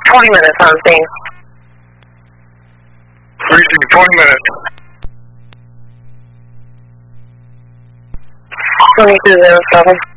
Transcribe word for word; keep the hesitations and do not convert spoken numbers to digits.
twenty minutes on scene. Reaching twenty minutes. twenty-two oh seven.